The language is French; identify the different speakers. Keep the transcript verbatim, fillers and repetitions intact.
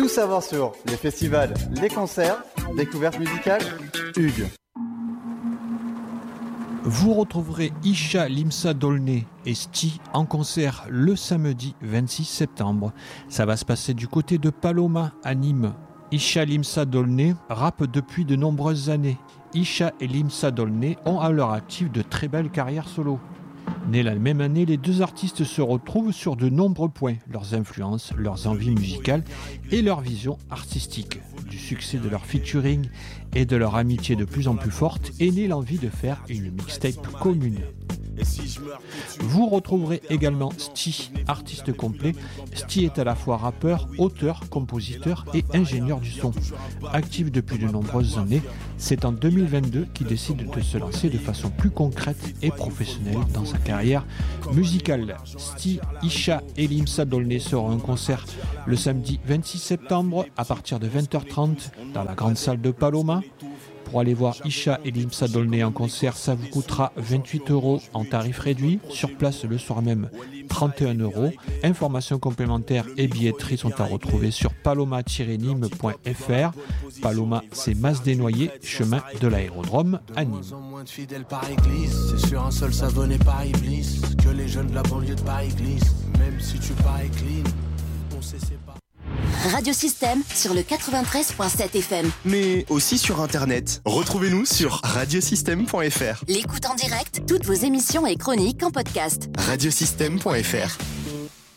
Speaker 1: Tout savoir sur les festivals, les concerts, découvertes musicales, Hugues.
Speaker 2: Vous retrouverez Isha Limsa Dolné et Sti en concert le samedi vingt-six septembre. Ça va se passer du côté de Paloma à Nîmes. Isha Limsa Dolné rappe depuis de nombreuses années. Isha et Limsa Dolné ont à leur actif de très belles carrières solo. Nés la même année, les deux artistes se retrouvent sur de nombreux points, leurs influences, leurs envies musicales et leur vision artistique. Du succès de leur featuring et de leur amitié de plus en plus forte est née l'envie de faire une mixtape commune. Vous retrouverez également Sti, artiste complet. Sti est à la fois rappeur, auteur, compositeur et ingénieur du son. Actif depuis de nombreuses années, c'est en deux mille vingt-deux qu'il décide de se lancer de façon plus concrète et professionnelle dans sa carrière musicale. Sti, Isha et Limsa Dolné seront en concert le samedi vingt-six septembre à partir de vingt heures trente dans la grande salle de Paloma. Pour aller voir Isha et Limsa Dolné en concert, ça vous coûtera vingt-huit euros en tarif réduit. Sur place le soir même, trente et un euros. Informations complémentaires et billetterie sont à retrouver sur paloma tiret nîmes point f r. Paloma, c'est Mas-des-Noyers, chemin de l'aérodrome à Nîmes.
Speaker 3: C'est sur un seul savonné Paris glisse que les jeunes de la banlieue de Paris glissent. Même si tu parais clean, on sait c'est pas.
Speaker 4: Radio Système sur le quatre-vingt-treize virgule sept F M.
Speaker 5: Mais aussi sur Internet. Retrouvez-nous sur radiosystème point f r.
Speaker 4: L'écoute en direct, toutes vos émissions et chroniques en podcast.
Speaker 5: radiosystème point f r.